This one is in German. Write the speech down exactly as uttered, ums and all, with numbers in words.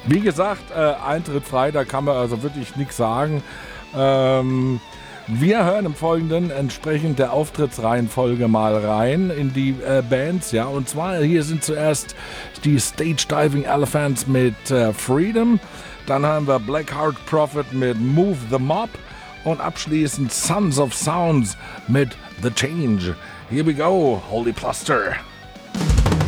Wie gesagt, äh, Eintritt frei, da kann man also wirklich nichts sagen. Ähm, wir hören im Folgenden entsprechend der Auftrittsreihenfolge mal rein in die äh, Bands, ja. Und zwar hier sind zuerst die Stage Diving Elephants mit äh, Freedom. Dann haben wir Blackheart Prophet mit Move the Mob. Und abschließend Sons of Sounds mit The Change. Here we go, Holy Plaster.